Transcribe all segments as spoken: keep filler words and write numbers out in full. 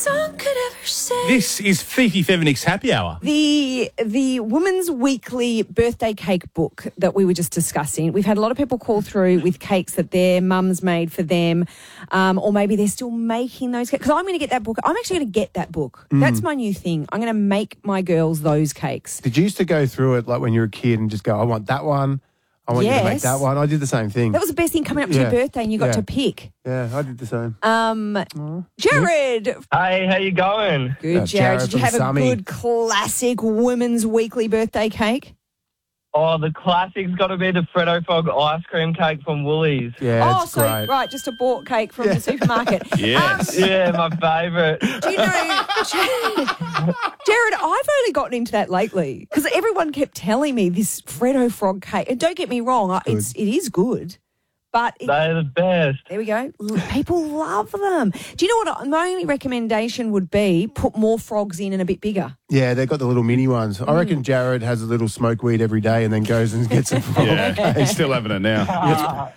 Song could ever say. This is Fifi Feminix Happy Hour. The the Women's Weekly birthday cake book that we were just discussing. We've had a lot of people call through with cakes that their mums made for them, um, or maybe they're still making those cakes. Because I'm going to get that book. I'm actually going to get that book. Mm. That's my new thing. I'm going to make my girls those cakes. Did you used to go through it like when you were a kid and just go, I want that one, I want yes. you to make that one? I did the same thing. That was the best thing coming up to yeah. your birthday and you got yeah. to pick. Yeah, I did the same. Um, Aww. Jared. Hey, how you going? Good, uh, Jared. Jared Did you have Summy. a good classic Women's Weekly birthday cake? Oh, the classic's got to be the Freddo Fog ice cream cake from Woolies. Yeah, oh, that's so, great. right, just a bought cake from the supermarket. Yes. Um, Yeah, my favourite. Do you know, Jared, Jared, I've only gotten into that lately because everyone kept telling me this Freddo Frog cake. And don't get me wrong, I- it's, it is good. But it, They're the best. there we go. L- People love them. Do you know what? My only recommendation would be put more frogs in and a bit bigger. Yeah, they've got the little mini ones. I reckon Jared has a little smoke weed every day and then goes and gets a frog. Yeah, he's still having it now.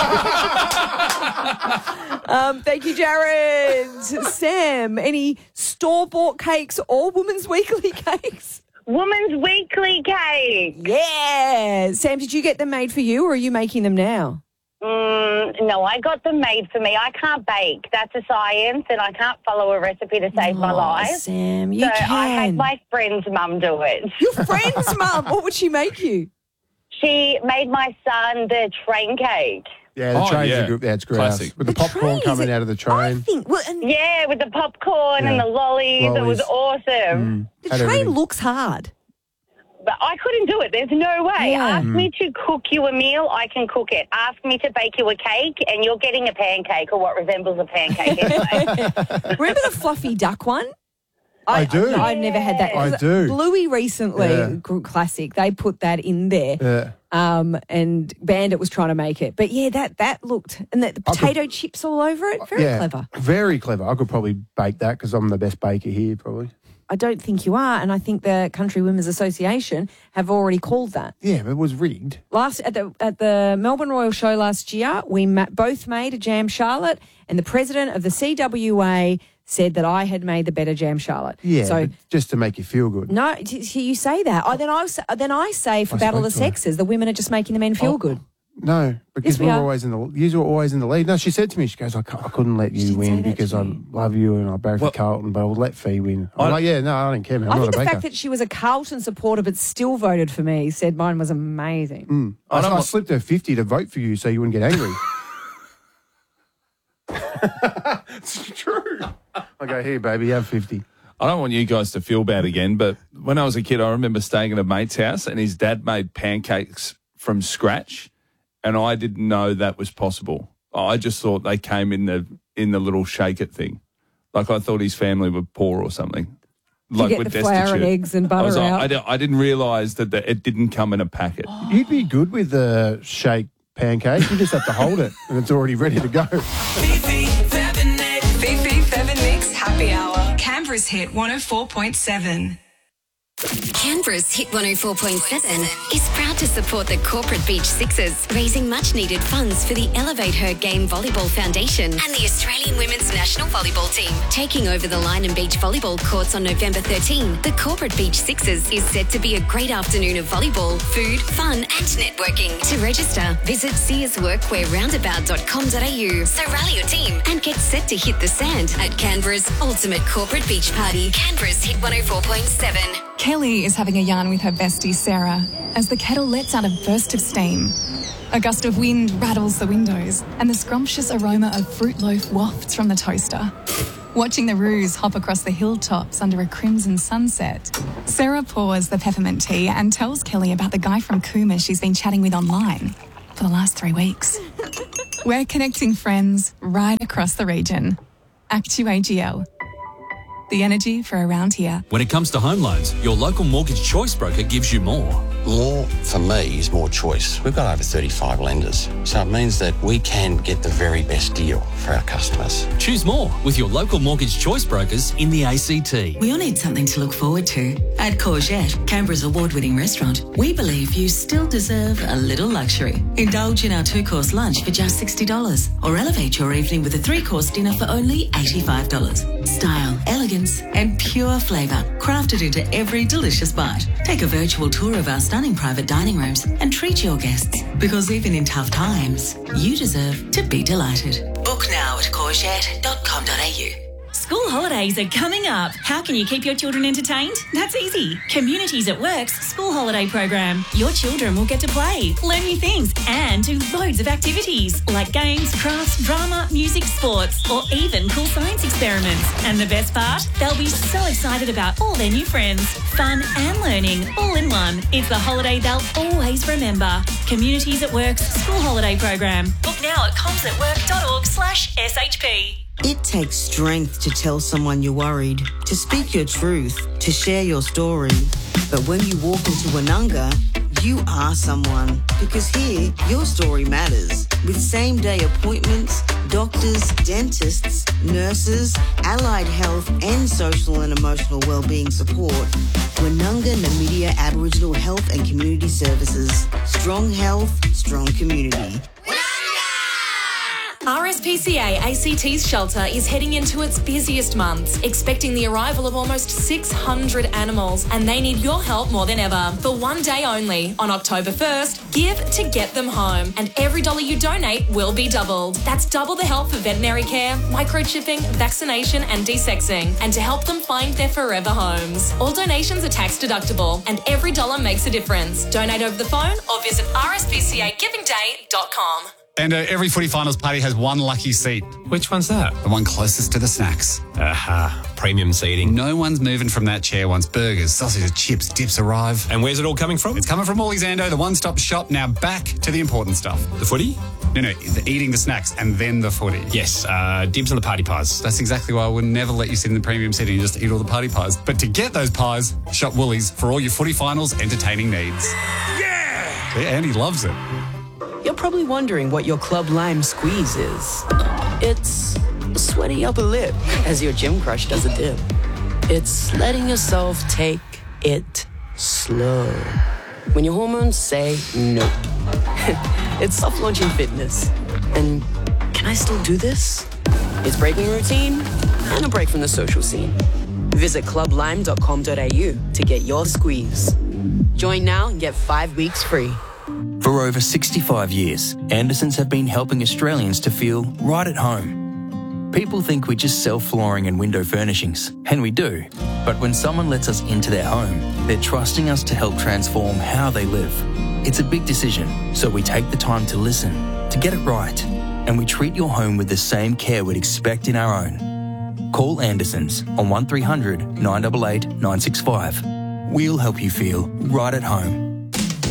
Um, thank you, Jared. Sam, any store-bought cakes or Women's Weekly cakes? Women's Weekly cake. Yeah. Sam, did you get them made for you or are you making them now? Mm, no, I got them made for me. I can't bake. That's a science, and I can't follow a recipe to save my Oh, life. Sam, you so can. I had my friend's mum do it. Your friend's mum, what would she make you? She made my son the train cake. Yeah, the Oh, trains yeah. are good. Yeah, it's great. Classic. With the, The popcorn train, is coming it- out of the I train. think, well, and Yeah, with the popcorn and Yeah. the lollies. It was Lollies. awesome. the Had train everything. looks hard. But I couldn't do it. There's no way. Yeah. Ask me to cook you a meal, I can cook it. Ask me to bake you a cake, and you're getting a pancake or what resembles a pancake anyway. Remember the fluffy duck one? I do. I've never had that. I do. Bluey recently, Yeah. gr- classic, they put that in there. Yeah. Um, and Bandit was trying to make it. But yeah, that that looked, and the, the I could- potato chips all over it. Very yeah, clever. Very clever. I could probably bake that because I'm the best baker here, probably. I don't think you are, and I think the Country Women's Association have already called that. Yeah, but it was rigged. Last at the at the Melbourne Royal Show last year, we ma- both made a jam charlotte, and the president of the C W A said that I had made the better jam charlotte. Yeah, So but just to make you feel good. no, t- t- you say that. Oh, then I s- then I say for I Battle spoke of the to her. Sexes, the women are just making the men feel Oh. good. No, because Yes, we we were are. always in the you were always in the lead. No, she said to me, she goes, I, can't, I couldn't let She you did say win that because to I me. love you and I barrack for Well- Carlton, but I'll let Fee win. I'm I- like, yeah, no, I don't care, man. I'm I not think a the baker. fact that she was a Carlton supporter but still voted for me said mine was amazing. Mm. I, I don't I want- slipped her fifty to vote for you so you wouldn't get angry. It's true. I go, here, baby, have fifty. I don't want you guys to feel bad again, but when I was a kid, I remember staying at a mate's house and his dad made pancakes from scratch, and I didn't know that was possible. I just thought they came in the in the little shake it thing. Like I thought his family were poor or something. Like get we're the flour and eggs and I, was butter like, out. I, di- I didn't realise that the, it didn't come in a packet. You'd be good with the shake pancake. You just have to hold it and it's already ready to go. Fifi Feminix Happy Hour. Canberra's Hit one oh four point seven. Canberra's Hit one oh four point seven is proud to support the Corporate Beach Sixers, raising much-needed funds for the Elevate Her Game Volleyball Foundation and the Australian Women's National Volleyball Team. Taking over the Line and Beach volleyball courts on November thirteenth, the Corporate Beach Sixers is set to be a great afternoon of volleyball, food, fun and networking. To register, visit sears workwear roundabout dot com dot a u. So rally your team and get set to hit the sand at Canberra's ultimate corporate beach party. Canberra's Hit one oh four point seven. Kelly is having a yarn with her bestie Sarah as the kettle lets out a burst of steam. A gust of wind rattles the windows and the scrumptious aroma of fruit loaf wafts from the toaster. Watching the roos hop across the hilltops under a crimson sunset, Sarah pours the peppermint tea and tells Kelly about the guy from Cooma she's been chatting with online for the last three weeks. We're connecting friends right across the region. Actu A G L. The energy for around here. When it comes to home loans, your local mortgage choice broker gives you more. More, for me, is more choice. We've got over thirty-five lenders, so it means that we can get the very best deal for our customers. Choose more with your local mortgage choice brokers in the A C T. We all need something to look forward to. At Courgette, Canberra's award-winning restaurant, we believe you still deserve a little luxury. Indulge in our two-course lunch for just sixty dollars or elevate your evening with a three-course dinner for only eighty-five dollars. Style, elegance and pure flavour crafted into every delicious bite. Take a virtual tour of our stunning private dining rooms and treat your guests, because even in tough times, you deserve to be delighted. Book now at courgette dot com dot a u. School holidays are coming up. How can you keep your children entertained? That's easy. Communities at Work's school holiday program. Your children will get to play, learn new things, and do loads of activities like games, crafts, drama, music, sports, or even cool science experiments. And the best part? They'll be so excited about all their new friends. Fun and learning all in one. It's the holiday they'll always remember. Communities at Work's school holiday program. Book now at coms at work dot org slash S H P. It takes strength to tell someone you're worried, to speak your truth, to share your story. But when you walk into Woononga, you are someone. Because here, your story matters. With same-day appointments, doctors, dentists, nurses, allied health and social and emotional wellbeing support, Woononga Namibia Aboriginal Health and Community Services. Strong health, strong community. R S P C A A C T's shelter is heading into its busiest months, expecting the arrival of almost six hundred animals, and they need your help more than ever. For one day only, on October first, give to get them home, and every dollar you donate will be doubled. That's double the help for veterinary care, microchipping, vaccination and desexing, and to help them find their forever homes. All donations are tax deductible, and every dollar makes a difference. Donate over the phone or visit r s p c a giving day dot com. And uh, every footy finals party has one lucky seat. Which one's that? The one closest to the snacks. Aha, premium seating. No one's moving from that chair once burgers, sausages, chips, dips arrive. And where's it all coming from? It's coming from Woolies Ando, the one-stop shop. Now back to the important stuff. The footy? No, no, the eating the snacks and then the footy. Yes, uh, dibs on the party pies. That's exactly why I would never let you sit in the premium seating and just eat all the party pies. But to get those pies, shop Woolies for all your footy finals entertaining needs. Yeah! Yeah, Andy loves it. You're probably wondering what your Club Lime Squeeze is. It's a sweaty upper lip as your gym crush does a dip. It's letting yourself take it slow when your hormones say no. It's soft launching fitness. And can I still do this? It's breaking routine and a break from the social scene. Visit club lime dot com dot a u to get your squeeze. Join now and get five weeks free. For over sixty-five years, Andersons have been helping Australians to feel right at home. People think we just sell flooring and window furnishings, and we do. But when someone lets us into their home, they're trusting us to help transform how they live. It's a big decision, so we take the time to listen, to get it right, and we treat your home with the same care we'd expect in our own. Call Andersons on one three hundred nine eight eight nine six five. We'll help you feel right at home.